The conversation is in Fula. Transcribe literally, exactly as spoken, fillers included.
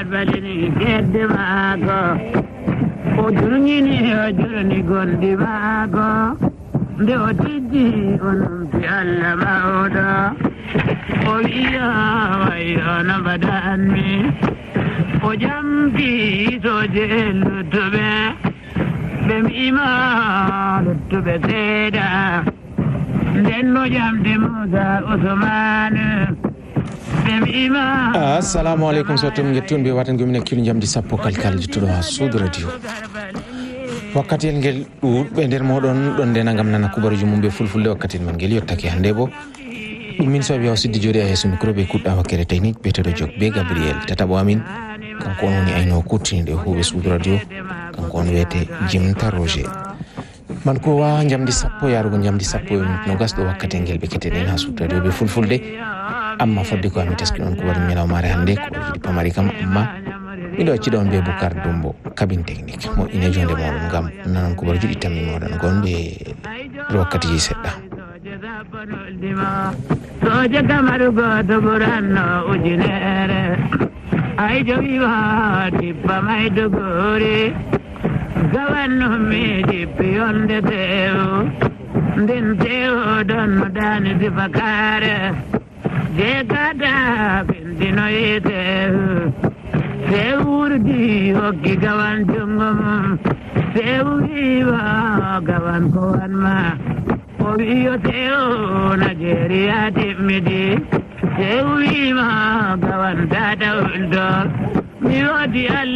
balini gedde maago o jurngini o jurni gondi maago nde o tijji o numti Allah mawɗo o wiya wayo no mbaɗanmi o jamdi soje luttuɓe ɓe mbi'ima luttuɓe seeɗa nden no jamde Moussa Ousmane ɓe mbi'ima. assalamu aleykum so tum getton ɓe watan gomine kilo jamdi sappo kalkal juttuɗo ha Sud Radio wakkatiyel ngel ɗuɗɓe nder moɗon ɗon ndena gam nana kubaruji mum ɓe fulfulde wakkatiyel men ngel yettake hande bo ɗum min soɓe yaw siddi jooɗi a yeeso micro ɓe kuɗɗa wakkere technique biyeteɗo jog be Gabriel tataɓo amin kanko on woni ayno kuttiniɗe huuɓe Sud Radio kanko on wiyete Jimta Roger man ko wa jamdi sappo yarugo jamdi sappo e no gasɗo wakkati ngel ɓe keteɗen ha Sud Radio ɓe fulfulde amma fodde ko ami teski ɗon kubaru melaw mare hande ko jiɗi pamari kam amma miɗo acci ɗon be Boucar Dumbo cabine technique moƴƴine jonde moɗon gam nanon kubaru juɗi tammi moɗon gonɓe ɓe wakkatiji seɗɗa. soje kamaru goto ɓuranno ujunere ay jowiwa dibba Maiduguri gawannumi dibbi yonde tew nden tew ɗon no dani sifakare je gada bindinoyi tew tew wurdi hokki gawan jungo mum tew wiwa gawan ko wanma o wiyo tew Nigeria timmidi tew wima gawan dada uldor mi wodi Allah